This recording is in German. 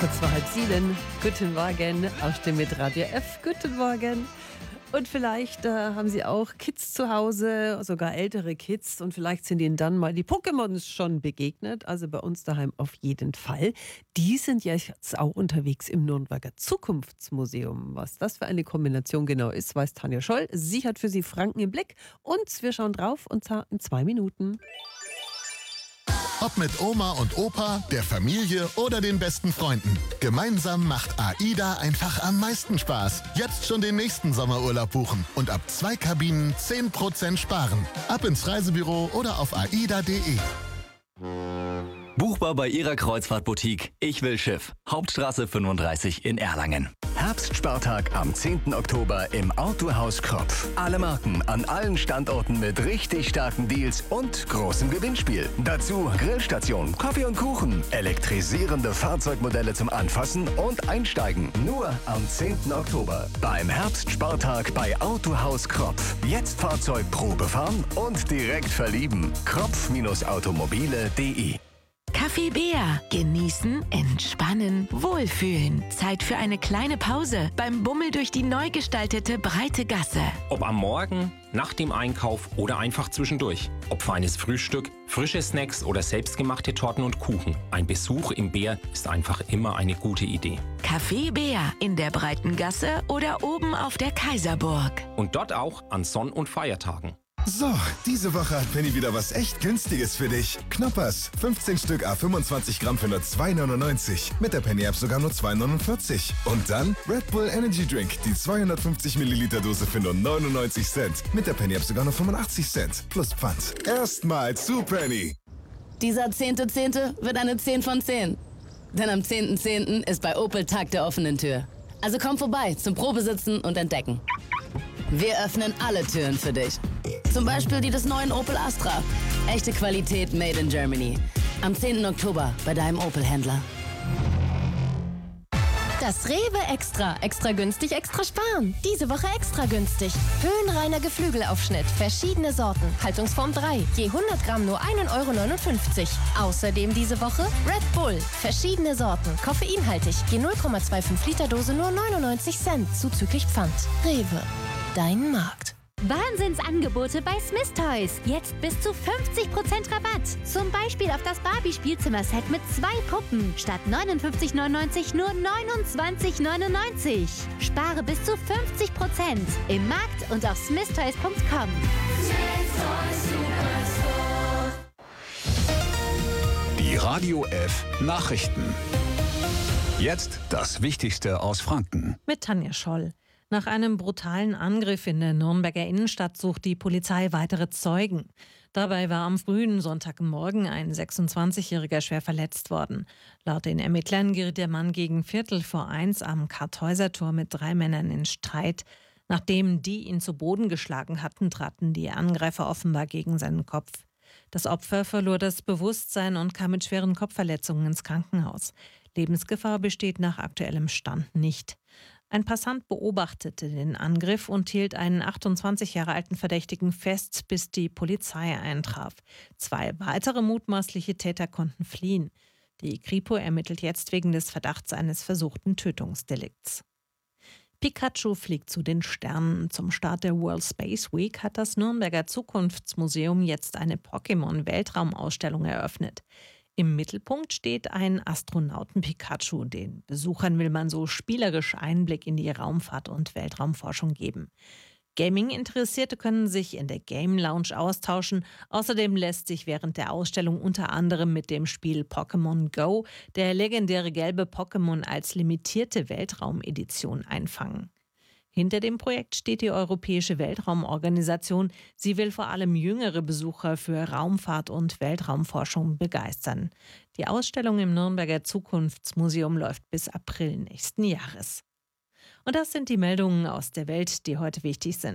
Kurz vor 6:30. Guten Morgen, Aufstehen mit Radio F. Guten Morgen. Und vielleicht haben Sie auch Kids zu Hause, sogar ältere Kids. Und vielleicht sind Ihnen dann mal die Pokémons schon begegnet. Also bei uns daheim auf jeden Fall. Die sind jetzt auch unterwegs im Nürnberger Zukunftsmuseum. Was das für eine Kombination genau ist, weiß Tanja Scholl. Sie hat für Sie Franken im Blick. Und wir schauen drauf, und zwar in 2 Minuten. Ob mit Oma und Opa, der Familie oder den besten Freunden. Gemeinsam macht AIDA einfach am meisten Spaß. Jetzt schon den nächsten Sommerurlaub buchen und ab 2 Kabinen 10% sparen. Ab ins Reisebüro oder auf aida.de. Buchbar bei Ihrer Kreuzfahrtboutique Ich will Schiff. Hauptstraße 35 in Erlangen. Herbstspartag am 10. Oktober im Autohaus Kropf. Alle Marken an allen Standorten mit richtig starken Deals und großem Gewinnspiel. Dazu Grillstation, Kaffee und Kuchen, elektrisierende Fahrzeugmodelle zum Anfassen und Einsteigen. Nur am 10. Oktober beim Herbstspartag bei Autohaus Kropf. Jetzt Fahrzeug Probe fahren und direkt verlieben. Kropf-automobile.de. Kaffee Bär. Genießen, entspannen, wohlfühlen. Zeit für eine kleine Pause beim Bummel durch die neu gestaltete breite Gasse. Ob am Morgen, nach dem Einkauf oder einfach zwischendurch. Ob feines Frühstück, frische Snacks oder selbstgemachte Torten und Kuchen. Ein Besuch im Bär ist einfach immer eine gute Idee. Kaffee Bär in der breiten Gasse oder oben auf der Kaiserburg. Und dort auch an Sonn- und Feiertagen. So, diese Woche hat Penny wieder was echt Günstiges für dich. Knoppers, 15 Stück à 25 Gramm für nur 2,99. Mit der Penny-App sogar nur 2,49. Und dann Red Bull Energy Drink, die 250 Milliliter Dose für nur 99 Cent. Mit der Penny-App sogar nur 85 Cent. Plus Pfand. Erstmal zu Penny. Dieser 10.10. wird eine 10 von 10. Denn am 10.10. ist bei Opel Tag der offenen Tür. Also komm vorbei zum Probesitzen und Entdecken. Wir öffnen alle Türen für dich. Zum Beispiel die des neuen Opel Astra. Echte Qualität made in Germany. Am 10. Oktober bei deinem Opel-Händler. Das Rewe Extra. Extra günstig, extra sparen. Diese Woche extra günstig. Höhenreiner Geflügelaufschnitt. Verschiedene Sorten. Haltungsform 3. Je 100 Gramm nur 1,59 €. Außerdem diese Woche Red Bull. Verschiedene Sorten. Koffeinhaltig. Je 0,25 Liter Dose nur 99 Cent. Zuzüglich Pfand. Rewe. Dein Markt. Wahnsinnsangebote bei Smith Toys. Jetzt bis zu 50% Rabatt. Zum Beispiel auf das Barbie-Spielzimmerset mit 2 Puppen. Statt 59,99 nur 29,99. Spare bis zu 50% im Markt und auf smithtoys.com. Die Radio F Nachrichten. Jetzt das Wichtigste aus Franken. Mit Tanja Scholl. Nach einem brutalen Angriff in der Nürnberger Innenstadt sucht die Polizei weitere Zeugen. Dabei war am frühen Sonntagmorgen ein 26-Jähriger schwer verletzt worden. Laut den Ermittlern geriet der Mann gegen 1:15 am Kartäusertor mit 3 Männern in Streit. Nachdem die ihn zu Boden geschlagen hatten, traten die Angreifer offenbar gegen seinen Kopf. Das Opfer verlor das Bewusstsein und kam mit schweren Kopfverletzungen ins Krankenhaus. Lebensgefahr besteht nach aktuellem Stand nicht. Ein Passant beobachtete den Angriff und hielt einen 28 Jahre alten Verdächtigen fest, bis die Polizei eintraf. 2 weitere mutmaßliche Täter konnten fliehen. Die Kripo ermittelt jetzt wegen des Verdachts eines versuchten Tötungsdelikts. Pikachu fliegt zu den Sternen. Zum Start der World Space Week hat das Nürnberger Zukunftsmuseum jetzt eine Pokémon-Weltraumausstellung eröffnet. Im Mittelpunkt steht ein Astronauten-Pikachu. Den Besuchern will man so spielerisch Einblick in die Raumfahrt und Weltraumforschung geben. Gaming-Interessierte können sich in der Game Lounge austauschen. Außerdem lässt sich während der Ausstellung unter anderem mit dem Spiel Pokémon Go der legendäre gelbe Pokémon als limitierte Weltraumedition einfangen. Hinter dem Projekt steht die Europäische Weltraumorganisation. Sie will vor allem jüngere Besucher für Raumfahrt und Weltraumforschung begeistern. Die Ausstellung im Nürnberger Zukunftsmuseum läuft bis April nächsten Jahres. Und das sind die Meldungen aus der Welt, die heute wichtig sind.